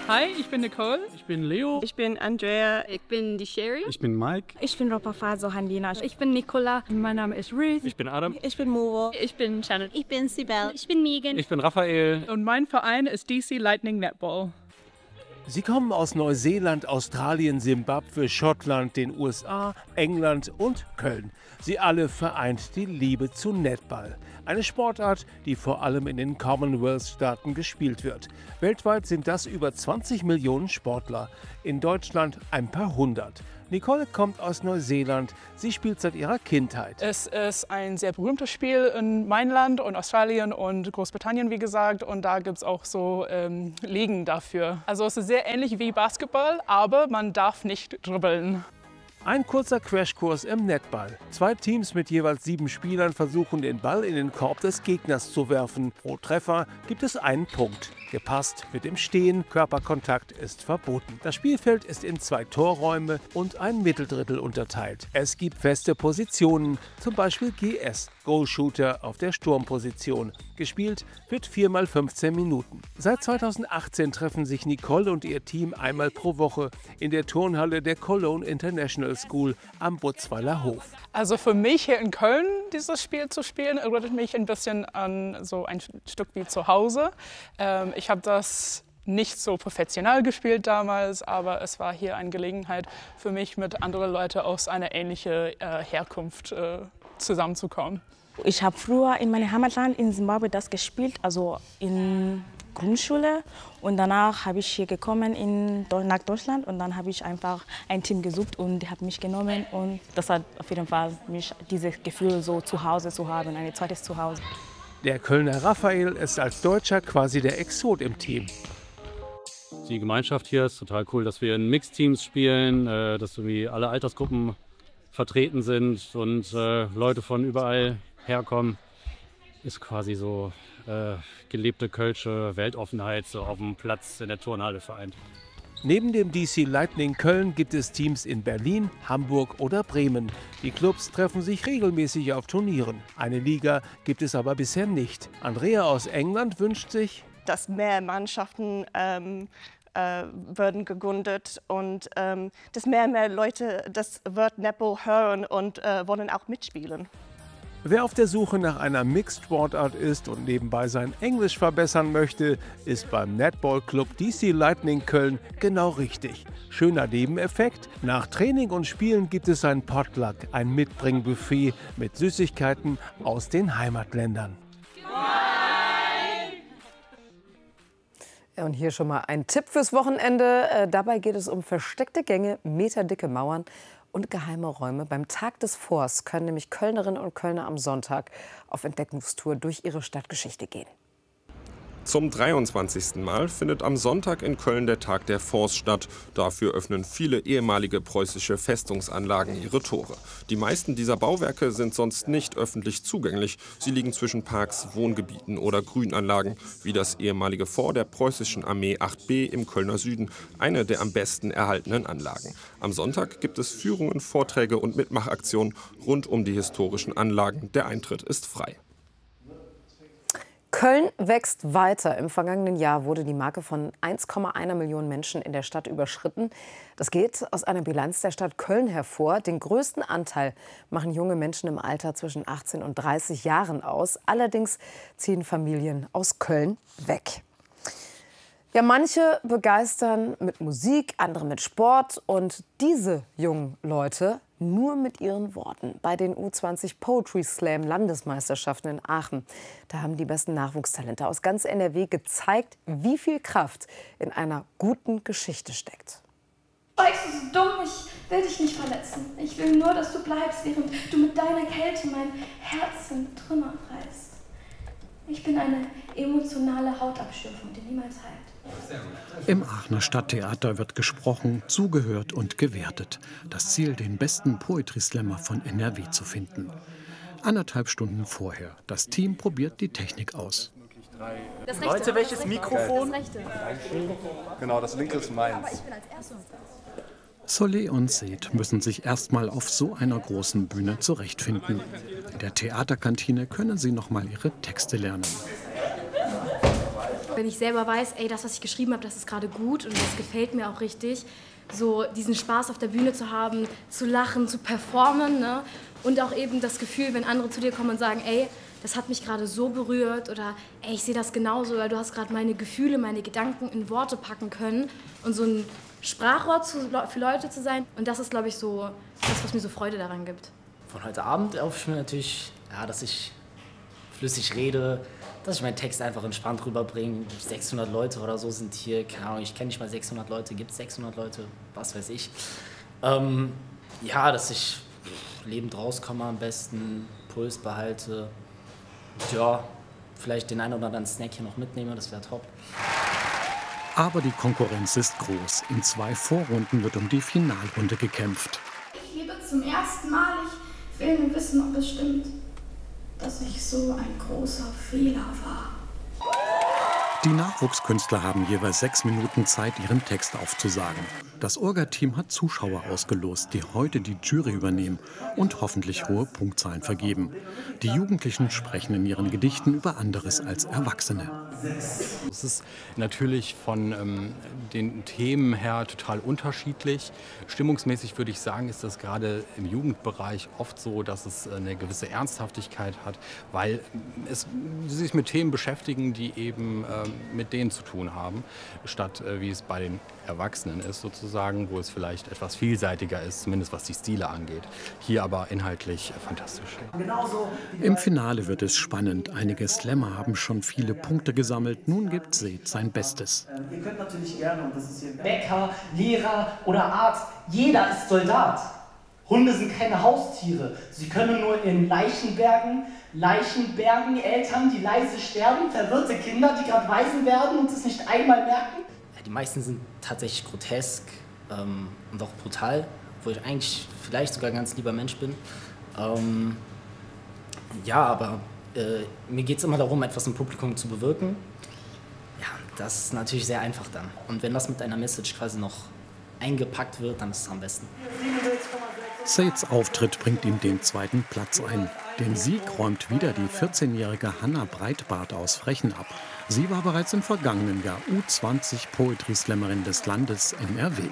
Hi, ich bin Nicole. Ich bin Leo. Ich bin Andrea. Ich bin die Sherry. Ich bin Mike. Ich bin Ropafaso Handina. Ich bin Nicola. Mein Name ist Ruth. Ich bin Adam. Ich bin Movo. Ich bin Shannon. Ich bin Sibel. Ich bin Megan. Ich bin Raphael. Und mein Verein ist DC Lightning Netball. Sie kommen aus Neuseeland, Australien, Simbabwe, Schottland, den USA, England und Köln. Sie alle vereint die Liebe zu Netball. Eine Sportart, die vor allem in den Commonwealth-Staaten gespielt wird. Weltweit sind das über 20 Millionen Sportler. In Deutschland ein paar hundert. Nicole kommt aus Neuseeland. Sie spielt seit ihrer Kindheit. Es ist ein sehr berühmtes Spiel in meinem Land und Australien und Großbritannien, wie gesagt. Und da gibt es auch so Ligen dafür. Also es ist sehr ähnlich wie Basketball, aber man darf nicht dribbeln. Ein kurzer Crashkurs im Netball. 2 Teams mit jeweils 7 Spielern versuchen, den Ball in den Korb des Gegners zu werfen. Pro Treffer gibt es einen Punkt. Gepasst wird im Stehen, Körperkontakt ist verboten. Das Spielfeld ist in 2 Torräume und ein Mitteldrittel unterteilt. Es gibt feste Positionen, zum Beispiel GS, Goalshooter auf der Sturmposition. Gespielt wird 4 mal 15 Minuten. Seit 2018 treffen sich Nicole und ihr Team einmal pro Woche in der Turnhalle der Cologne International School am Butzweiler Hof. Also für mich hier in Köln dieses Spiel zu spielen, erinnert mich ein bisschen an so ein Stück wie zu Hause. Ich habe das nicht so professionell gespielt damals, aber es war hier eine Gelegenheit für mich, mit anderen Leuten aus einer ähnlichen Herkunft zusammenzukommen. Ich habe früher in meinem Heimatland in Simbabwe das gespielt, also in Grundschule. Und danach habe ich hier gekommen nach Deutschland und dann habe ich einfach ein Team gesucht und die haben mich genommen. Und das hat auf jeden Fall mich dieses Gefühl, so zu Hause zu haben, ein zweites Zuhause. Der Kölner Raphael ist als Deutscher quasi der Exot im Team. Die Gemeinschaft hier ist total cool, dass wir in Mixteams spielen, dass irgendwie alle Altersgruppen vertreten sind und Leute von überall herkommen. Ist quasi so gelebte kölsche Weltoffenheit so auf dem Platz in der Turnhalle vereint. Neben dem DC Lightning Köln gibt es Teams in Berlin, Hamburg oder Bremen. Die Clubs treffen sich regelmäßig auf Turnieren. Eine Liga gibt es aber bisher nicht. Andrea aus England wünscht sich, dass mehr Mannschaften werden gegründet und dass mehr Leute das Wort Netball hören und wollen auch mitspielen. wer auf der Suche nach einer Mixed-Sportart ist und nebenbei sein Englisch verbessern möchte, ist beim Netball-Club DC Lightning Köln genau richtig. Schöner Nebeneffekt: Nach Training und Spielen gibt es ein Potluck, ein Mitbringbuffet mit Süßigkeiten aus den Heimatländern. Ja, und hier schon mal ein Tipp fürs Wochenende. Dabei geht es um versteckte Gänge, meterdicke Mauern und geheime Räume. Beim Tag des Forsts können nämlich Kölnerinnen und Kölner am Sonntag auf Entdeckungstour durch ihre Stadtgeschichte gehen. Zum 23. Mal findet am Sonntag in Köln der Tag der Forst statt. Dafür öffnen viele ehemalige preußische Festungsanlagen ihre Tore. Die meisten dieser Bauwerke sind sonst nicht öffentlich zugänglich. Sie liegen zwischen Parks, Wohngebieten oder Grünanlagen, wie das ehemalige Fort der preußischen Armee 8B im Kölner Süden, eine der am besten erhaltenen Anlagen. Am Sonntag gibt es Führungen, Vorträge und Mitmachaktionen rund um die historischen Anlagen. Der Eintritt ist frei. Köln wächst weiter. Im vergangenen Jahr wurde die Marke von 1,1 Millionen Menschen in der Stadt überschritten. Das geht aus einer Bilanz der Stadt Köln hervor. Den größten Anteil machen junge Menschen im Alter zwischen 18 und 30 Jahren aus. Allerdings ziehen Familien aus Köln weg. Ja, manche begeistern mit Musik, andere mit Sport und diese jungen Leute nur mit ihren Worten. Bei den U20 Poetry Slam Landesmeisterschaften in Aachen, da haben die besten Nachwuchstalente aus ganz NRW gezeigt, wie viel Kraft in einer guten Geschichte steckt. Spikes, du bist dumm, ich will dich nicht verletzen. Ich will nur, dass du bleibst, während du mit deiner Kälte mein Herz in Trümmer reißt. Ich bin eine emotionale Hautabschürfung, die niemals heilt. Im Aachener Stadttheater wird gesprochen, zugehört und gewertet. Das Ziel, den besten Poetry Slammer von NRW zu finden. 1,5 Stunden vorher. Das Team probiert die Technik aus. Das rechte. Leute, welches Mikrofon? Das rechte. Genau, das linke ist meins. Soleil und Seth müssen sich erstmal auf so einer großen Bühne zurechtfinden. In der Theaterkantine können sie noch mal ihre Texte lernen. Wenn ich selber weiß, ey, das, was ich geschrieben habe, das ist gerade gut und das gefällt mir auch richtig, so diesen Spaß auf der Bühne zu haben, zu lachen, zu performen, ne? Und auch eben das Gefühl, wenn andere zu dir kommen und sagen, ey, das hat mich gerade so berührt oder ey, ich sehe das genauso, weil du hast gerade meine Gefühle, meine Gedanken in Worte packen können und so ein Sprachrohr für Leute zu sein. Und das ist, glaube ich, so das, was mir so Freude daran gibt. Von heute Abend erhoffe ich mir natürlich, ja, dass ich flüssig rede, dass ich meinen Text einfach entspannt rüberbringe. 600 Leute oder so sind hier, keine Ahnung, ich kenne nicht mal 600 Leute, gibt es 600 Leute, was weiß ich. Ja, dass ich lebend rauskomme am besten, Puls behalte. Ja, vielleicht den einen oder anderen Snack hier noch mitnehme, das wäre top. Aber die Konkurrenz ist groß. In 2 Vorrunden wird um die Finalrunde gekämpft. Ich lebe zum ersten Mal. Ich will nur wissen, ob es stimmt, dass ich so ein großer Fehler war. Die Nachwuchskünstler haben jeweils 6 Minuten Zeit, ihren Text aufzusagen. Das Orga-Team hat Zuschauer ausgelost, die heute die Jury übernehmen und hoffentlich hohe Punktzahlen vergeben. Die Jugendlichen sprechen in ihren Gedichten über anderes als Erwachsene. Es ist natürlich von den Themen her total unterschiedlich. Stimmungsmäßig würde ich sagen, ist das gerade im Jugendbereich oft so, dass es eine gewisse Ernsthaftigkeit hat, weil sie sich mit Themen beschäftigen, die eben mit denen zu tun haben, statt wie es bei den Erwachsenen ist sozusagen, wo es vielleicht etwas vielseitiger ist, zumindest was die Stile angeht. Hier aber inhaltlich fantastisch. Im Finale wird es spannend. Einige Slammer haben schon viele Punkte gesammelt. Nun gibt Seth sein Bestes. Ihr könnt natürlich gerne, und das ist hier Bäcker, Lehrer oder Arzt, jeder ist Soldat. Hunde sind keine Haustiere. Sie können nur in Leichen bergen Eltern, die leise sterben, verwirrte Kinder, die gerade Waisen werden und es nicht einmal merken. Die meisten sind tatsächlich grotesk und auch brutal, wo ich eigentlich vielleicht sogar ein ganz lieber Mensch bin. Ja, aber mir geht es immer darum, etwas im Publikum zu bewirken. Ja, das ist natürlich sehr einfach dann. Und wenn das mit einer Message quasi noch eingepackt wird, dann ist es am besten. Seths Auftritt bringt ihm den 2. Platz ein. Den Sieg räumt wieder die 14-jährige Hanna Breitbart aus Frechen ab. Sie war bereits im vergangenen Jahr U20 Poetry Slammerin des Landes NRW.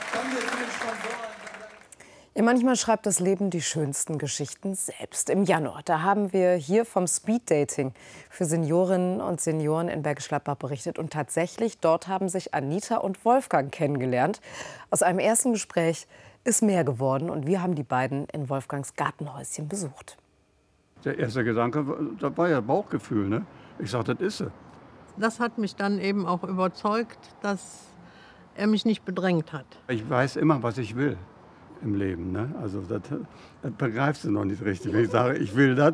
Ja, manchmal schreibt das Leben die schönsten Geschichten selbst. Im Januar, da haben wir hier vom Speeddating für Seniorinnen und Senioren in Bergisch Gladbach berichtet. Und tatsächlich, dort haben sich Anita und Wolfgang kennengelernt. Aus einem ersten Gespräch ist mehr geworden und wir haben die beiden in Wolfgangs Gartenhäuschen besucht. Der erste Gedanke, das war ja Bauchgefühl, ne? Ich sag, das ist sie. Das hat mich dann eben auch überzeugt, dass er mich nicht bedrängt hat. Ich weiß immer, was ich will im Leben, ne? Also das begreifst du noch nicht richtig, wenn ich sage, ich will das.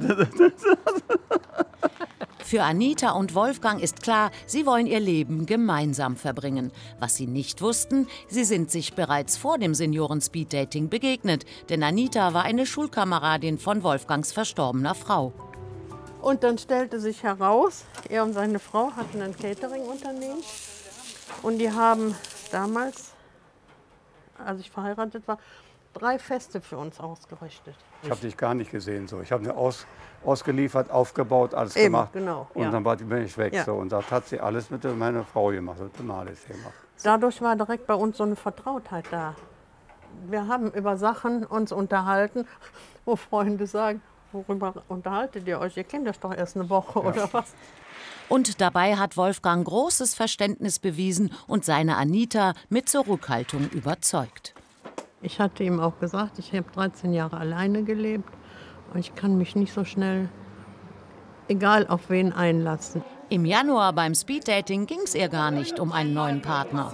Für Anita und Wolfgang ist klar, sie wollen ihr Leben gemeinsam verbringen. Was sie nicht wussten, sie sind sich bereits vor dem Senioren-Speeddating begegnet. Denn Anita war eine Schulkameradin von Wolfgangs verstorbener Frau. Und dann stellte sich heraus, er und seine Frau hatten ein Catering-Unternehmen. Und die haben damals, als ich verheiratet war, 3 Feste für uns ausgerichtet. Ich habe dich gar nicht gesehen. So. Ich habe mir ausgeliefert, aufgebaut, alles Eben, gemacht. Genau, und ja. dann bin ich weg. Ja. So. Und das hat sie alles mit meiner Frau gemacht, mit dem Alice gemacht. Dadurch war direkt bei uns so eine Vertrautheit da. Wir haben über Sachen uns unterhalten, wo Freunde sagen, worüber unterhaltet ihr euch? Ihr kennt euch doch erst eine Woche oder was? Und dabei hat Wolfgang großes Verständnis bewiesen und seine Anita mit Zurückhaltung überzeugt. Ich hatte ihm auch gesagt, ich habe 13 Jahre alleine gelebt und ich kann mich nicht so schnell, egal auf wen, einlassen. Im Januar beim Speeddating ging es ihr gar nicht um einen neuen Partner.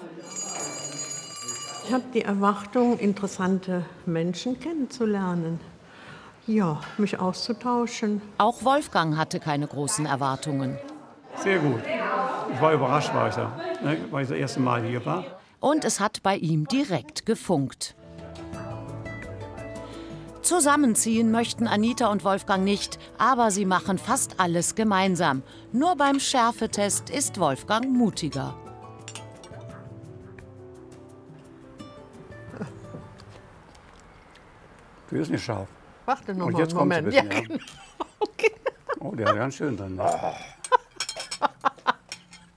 Ich habe die Erwartung, interessante Menschen kennenzulernen. Ja, mich auszutauschen. Auch Wolfgang hatte keine großen Erwartungen. Sehr gut. Ich war überrascht, weil ich das erste Mal hier war. Und es hat bei ihm direkt gefunkt. Zusammenziehen möchten Anita und Wolfgang nicht, aber sie machen fast alles gemeinsam. Nur beim Schärfetest ist Wolfgang mutiger. Du bist nicht scharf. Warte noch und mal jetzt einen Moment. Bisschen, ja. Okay. Oh, der ist ganz schön dann.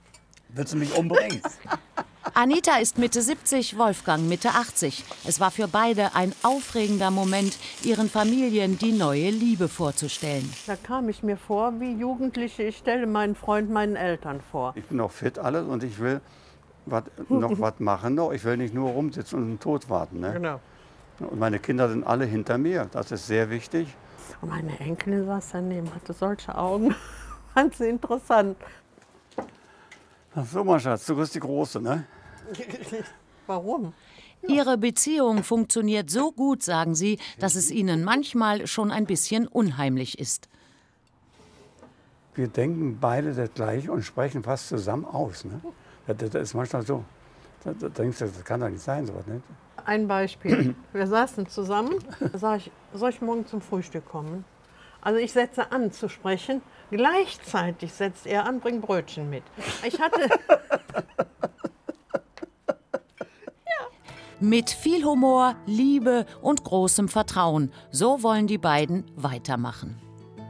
Willst du mich umbringen? Anita ist Mitte 70, Wolfgang Mitte 80. Es war für beide ein aufregender Moment, ihren Familien die neue Liebe vorzustellen. Da kam ich mir vor wie Jugendliche, ich stelle meinen Freund meinen Eltern vor. Ich bin noch fit alles und ich will noch was machen. Noch. Ich will nicht nur rumsitzen und den Tod warten. Ne? Genau. Und meine Kinder sind alle hinter mir. Das ist sehr wichtig. Und meine Enkelin saß daneben, hatte solche Augen. Fand sie interessant. Ach so, mein Schatz, du bist die Große, ne? Warum? Ihre Beziehung funktioniert so gut, sagen sie, dass es ihnen manchmal schon ein bisschen unheimlich ist. Wir denken beide das Gleiche und sprechen fast zusammen aus. Ne? Das ist manchmal so. Da denkst du, das kann doch nicht sein, sowas, ne? Ein Beispiel. Wir saßen zusammen, da sag ich, soll ich morgen zum Frühstück kommen? Also ich setze an zu sprechen, gleichzeitig setzt er an, bringt Brötchen mit. Ich hatte... Mit viel Humor, Liebe und großem Vertrauen. So wollen die beiden weitermachen.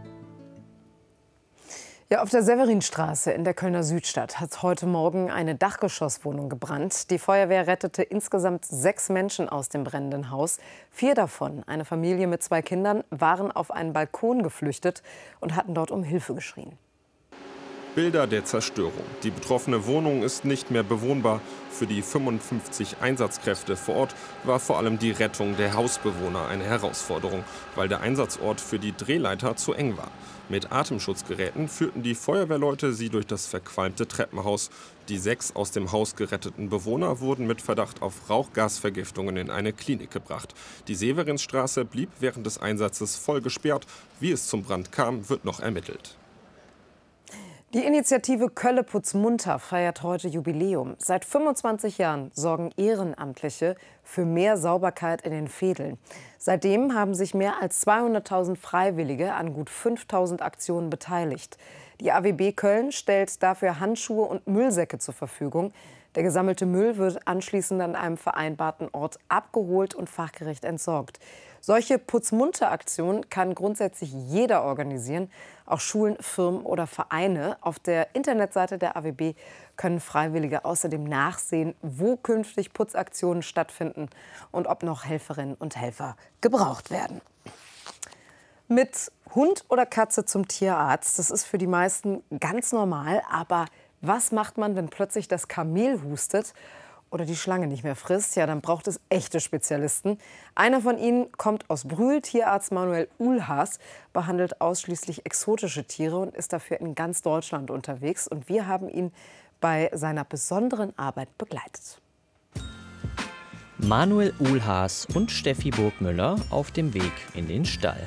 Ja, auf der Severinstraße in der Kölner Südstadt hat heute Morgen eine Dachgeschosswohnung gebrannt. Die Feuerwehr rettete insgesamt 6 Menschen aus dem brennenden Haus. 4 davon, eine Familie mit 2 Kindern, waren auf einen Balkon geflüchtet und hatten dort um Hilfe geschrien. Bilder der Zerstörung. Die betroffene Wohnung ist nicht mehr bewohnbar. Für die 55 Einsatzkräfte vor Ort war vor allem die Rettung der Hausbewohner eine Herausforderung, weil der Einsatzort für die Drehleiter zu eng war. Mit Atemschutzgeräten führten die Feuerwehrleute sie durch das verqualmte Treppenhaus. Die 6 aus dem Haus geretteten Bewohner wurden mit Verdacht auf Rauchgasvergiftungen in eine Klinik gebracht. Die Severinstraße blieb während des Einsatzes voll gesperrt. Wie es zum Brand kam, wird noch ermittelt. Die Initiative Kölle putz munter feiert heute Jubiläum. Seit 25 Jahren sorgen Ehrenamtliche für mehr Sauberkeit in den Vedeln. Seitdem haben sich mehr als 200.000 Freiwillige an gut 5.000 Aktionen beteiligt. Die AWB Köln stellt dafür Handschuhe und Müllsäcke zur Verfügung. Der gesammelte Müll wird anschließend an einem vereinbarten Ort abgeholt und fachgerecht entsorgt. Solche Putzmunter-Aktionen kann grundsätzlich jeder organisieren, auch Schulen, Firmen oder Vereine. Auf der Internetseite der AWB können Freiwillige außerdem nachsehen, wo künftig Putzaktionen stattfinden und ob noch Helferinnen und Helfer gebraucht werden. Mit Hund oder Katze zum Tierarzt, das ist für die meisten ganz normal. Aber was macht man, wenn plötzlich das Kamel hustet oder die Schlange nicht mehr frisst? Ja, dann braucht es echte Spezialisten. Einer von ihnen kommt aus Brühl. Tierarzt Manuel Uhlhaas behandelt ausschließlich exotische Tiere und ist dafür in ganz Deutschland unterwegs. Und wir haben ihn bei seiner besonderen Arbeit begleitet. Manuel Uhlhaas und Steffi Burgmüller auf dem Weg in den Stall.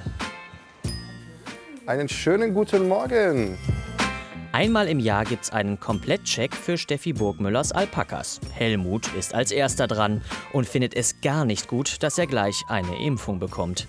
Einen schönen guten Morgen. Einmal im Jahr gibt's einen Komplettcheck für Steffi Burgmüllers Alpakas. Helmut ist als erster dran und findet es gar nicht gut, dass er gleich eine Impfung bekommt.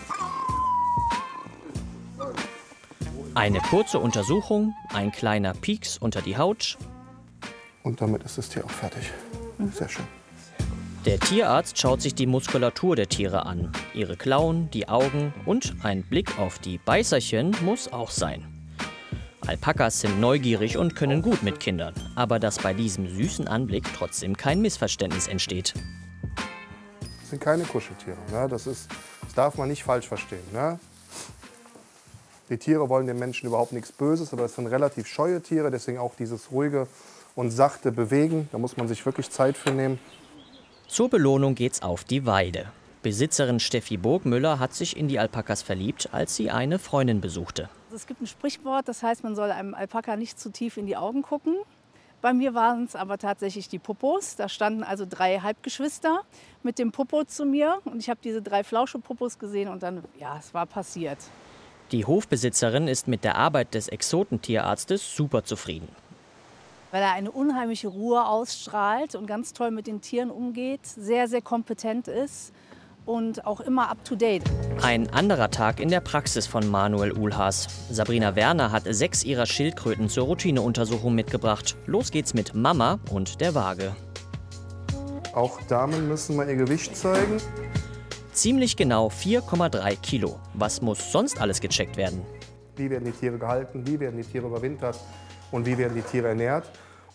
Eine kurze Untersuchung, ein kleiner Pieks unter die Haut. Und damit ist das Tier auch fertig. Sehr schön. Der Tierarzt schaut sich die Muskulatur der Tiere an. Ihre Klauen, die Augen und ein Blick auf die Beißerchen muss auch sein. Alpakas sind neugierig und können gut mit Kindern. Aber dass bei diesem süßen Anblick trotzdem kein Missverständnis entsteht. Das sind keine Kuscheltiere. Ne? Das darf man nicht falsch verstehen. Ne? Die Tiere wollen den Menschen überhaupt nichts Böses, aber es sind relativ scheue Tiere. Deswegen auch dieses ruhige und sachte Bewegen. Da muss man sich wirklich Zeit für nehmen. Zur Belohnung geht's auf die Weide. Besitzerin Steffi Burgmüller hat sich in die Alpakas verliebt, als sie eine Freundin besuchte. Es gibt ein Sprichwort, das heißt, man soll einem Alpaka nicht zu tief in die Augen gucken. Bei mir waren es aber tatsächlich die Popos. Da standen also 3 Halbgeschwister mit dem Popo zu mir. Und ich habe diese 3 Flauschepopos gesehen und dann, ja, es war passiert. Die Hofbesitzerin ist mit der Arbeit des Exotentierarztes super zufrieden. Weil er eine unheimliche Ruhe ausstrahlt und ganz toll mit den Tieren umgeht, sehr, sehr kompetent ist und auch immer up-to-date. Ein anderer Tag in der Praxis von Manuel Uhlhaas. Sabrina Werner hat 6 ihrer Schildkröten zur Routineuntersuchung mitgebracht. Los geht's mit Mama und der Waage. Auch Damen müssen mal ihr Gewicht zeigen. Ziemlich genau 4,3 Kilo. Was muss sonst alles gecheckt werden? Wie werden die Tiere gehalten, wie werden die Tiere überwintert und wie werden die Tiere ernährt.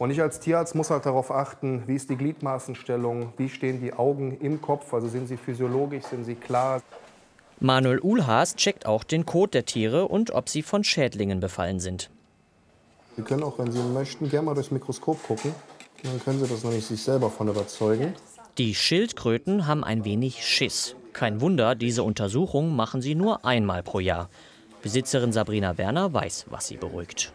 Und ich als Tierarzt muss halt darauf achten, wie ist die Gliedmaßenstellung, wie stehen die Augen im Kopf, also sind sie physiologisch, sind sie klar. Manuel Uhlhaas checkt auch den Kot der Tiere und ob sie von Schädlingen befallen sind. Sie können auch, wenn Sie möchten, gerne mal durchs Mikroskop gucken. Dann können Sie das nämlich sich selber von überzeugen. Die Schildkröten haben ein wenig Schiss. Kein Wunder, diese Untersuchung machen sie nur einmal pro Jahr. Besitzerin Sabrina Werner weiß, was sie beruhigt.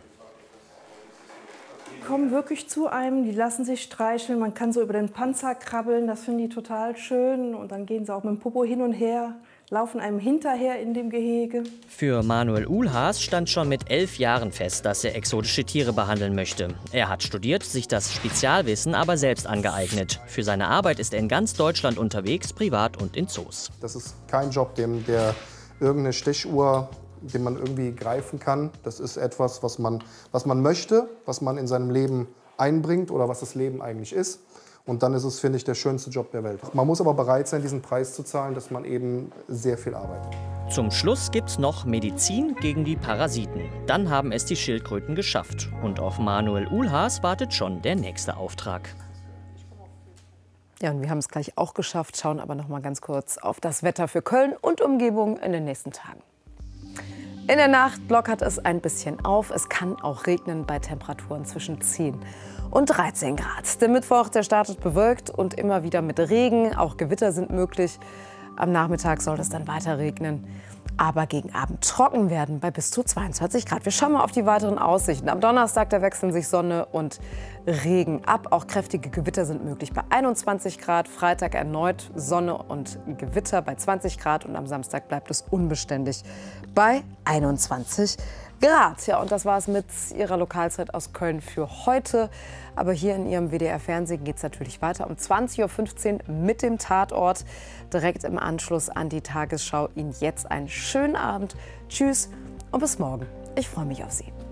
Die kommen wirklich zu einem, die lassen sich streicheln, man kann so über den Panzer krabbeln, das finden die total schön. Und dann gehen sie auch mit dem Popo hin und her, laufen einem hinterher in dem Gehege. Für Manuel Uhlhaas stand schon mit 11 Jahren fest, dass er exotische Tiere behandeln möchte. Er hat studiert, sich das Spezialwissen aber selbst angeeignet. Für seine Arbeit ist er in ganz Deutschland unterwegs, privat und in Zoos. Das ist kein Job, der irgendeine Stechuhr, den man irgendwie greifen kann. Das ist etwas, was man möchte, was man in seinem Leben einbringt oder was das Leben eigentlich ist. Und dann ist es, finde ich, der schönste Job der Welt. Man muss aber bereit sein, diesen Preis zu zahlen, dass man eben sehr viel arbeitet. Zum Schluss gibt's noch Medizin gegen die Parasiten. Dann haben es die Schildkröten geschafft. Und auf Manuel Uhlhaas wartet schon der nächste Auftrag. Ja, und wir haben es gleich auch geschafft, schauen aber noch mal ganz kurz auf das Wetter für Köln und Umgebung in den nächsten Tagen. In der Nacht lockert es ein bisschen auf. Es kann auch regnen bei Temperaturen zwischen 10 und 13 Grad. Der Mittwoch, der startet bewölkt und immer wieder mit Regen. Auch Gewitter sind möglich. Am Nachmittag soll es dann weiter regnen. Aber gegen Abend trocken werden bei bis zu 22 Grad. Wir schauen mal auf die weiteren Aussichten. Am Donnerstag, da wechseln sich Sonne und Regen ab. Auch kräftige Gewitter sind möglich bei 21 Grad. Freitag erneut Sonne und Gewitter bei 20 Grad. Und am Samstag bleibt es unbeständig bei 21 Grad. Ja, und das war es mit Ihrer Lokalzeit aus Köln für heute. Aber hier in Ihrem WDR-Fernsehen geht es natürlich weiter um 20:15 Uhr mit dem Tatort. Direkt im Anschluss an die Tagesschau. Ihnen jetzt einen schönen Abend. Tschüss und bis morgen. Ich freue mich auf Sie.